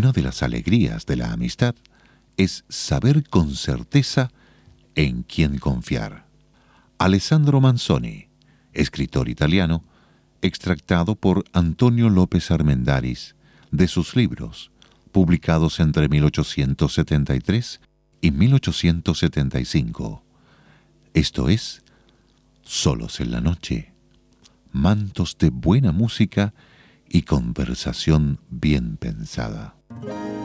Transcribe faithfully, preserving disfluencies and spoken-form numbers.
Una de las alegrías de la amistad es saber con certeza en quién confiar. Alessandro Manzoni, escritor italiano, extractado por Antonio López Armendáriz de sus libros, publicados entre mil ochocientos setenta y tres y mil ochocientos setenta y cinco. Esto es Solos en la Noche, mantos de buena música y conversación bien pensada.